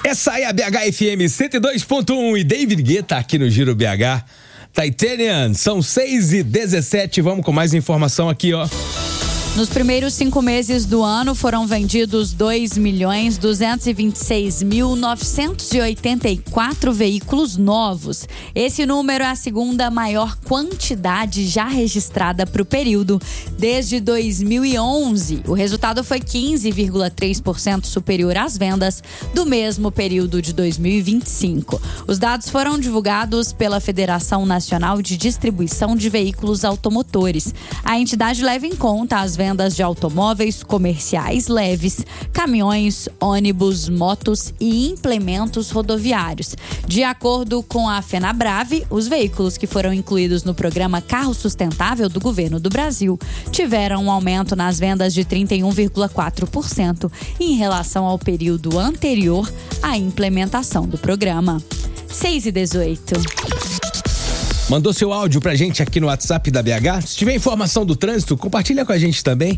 Essa é a BH-FM 102.1 e David Guetta aqui no Giro BH. Titanium, são 6h17, vamos com mais informação aqui, ó. Nos primeiros 5 meses do ano foram vendidos 2.226.984 veículos novos. Esse número é a segunda maior quantidade já registrada para o período desde 2011. O resultado foi 15,3% superior às vendas do mesmo período de 2025. Os dados foram divulgados pela Federação Nacional de Distribuição de Veículos Automotores. A entidade leva em conta as vendas de automóveis comerciais leves, caminhões, ônibus, motos e implementos rodoviários. De acordo com a FenaBrave, os veículos que foram incluídos no programa Carro Sustentável do Governo do Brasil tiveram um aumento nas vendas de 31,4% em relação ao período anterior à implementação do programa. 6h18. Mandou seu áudio pra gente aqui no WhatsApp da BH. Se tiver informação do trânsito, compartilha com a gente também.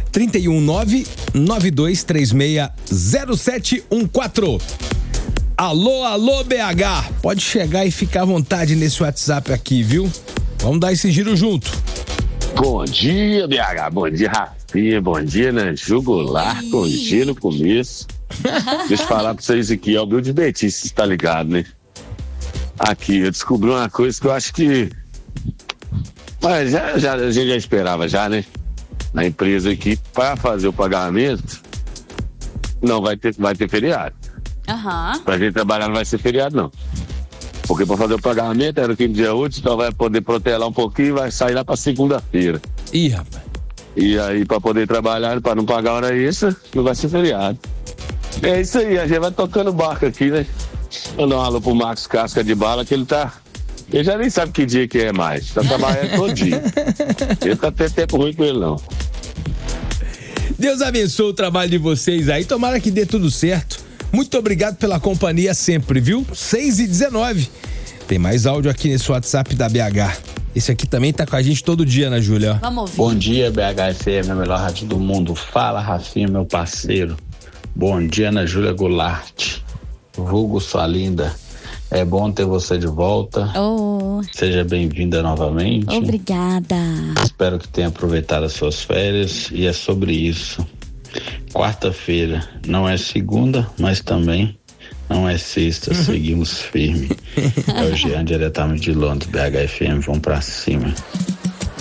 319-9236-0714. Alô, BH. Pode chegar e ficar à vontade nesse WhatsApp aqui, viu? Vamos dar esse giro junto. Bom dia, BH. Bom dia, Rafinha. Bom dia, né? Jugular, com G no começo. Deixa eu falar pra vocês aqui, ó. O Bill de Betis, você tá ligado, né? Aqui, eu descobri uma coisa que eu acho que... Mas a gente já esperava já, né? Na empresa aqui, para fazer o pagamento, não vai ter feriado. Pra gente trabalhar não vai ser feriado, não. Porque para fazer o pagamento era o quinto dia útil, então vai poder protelar um pouquinho e vai sair lá para segunda-feira. Ih, rapaz. E aí, para poder trabalhar, para não pagar hora extra, não vai ser feriado. É isso aí, a gente vai tocando barco aqui, né? Mandar um alô pro Marcos Casca de Bala, que ele já nem sabe que dia que é mais. Tá trabalhando todo dia. Ele tá tendo tempo ruim com ele, não. Deus abençoe o trabalho de vocês aí. Tomara que dê tudo certo. Muito obrigado pela companhia sempre, viu? 6h19. Tem mais áudio aqui nesse WhatsApp da BH. Esse aqui também tá com a gente todo dia, né, Júlia? Vamos ouvir. Bom dia, BH-FM, a melhor rádio do mundo. Fala, Rafinha, meu parceiro. Bom dia, Ana Júlia Goulart. Vulgo sua linda, é bom ter você de volta. Seja bem-vinda novamente. Obrigada. Espero que tenha aproveitado as suas férias e é sobre isso. Quarta-feira não é segunda, mas também não é sexta. Seguimos firme. É o Jean diretamente de Londres, BH-FM, vamos pra cima.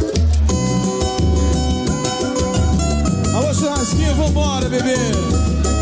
Alô, churrasquinho, vambora, bebê.